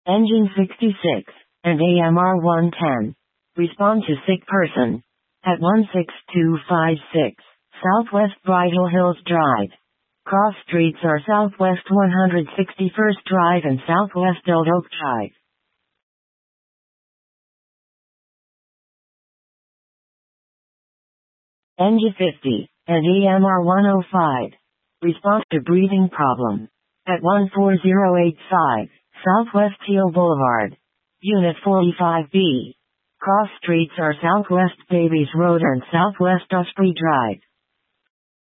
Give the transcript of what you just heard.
Engine 66, and AMR 110. Respond to sick person. At 16256, Southwest Bridal Hills Drive. Cross streets are Southwest 161st Drive and Southwest Old Oak Drive. Engine 50, and AMR 105. Response to breathing problem. At 14085, Southwest Teal Boulevard. Unit 45B. Cross streets are Southwest Davies Road and Southwest Osprey Drive.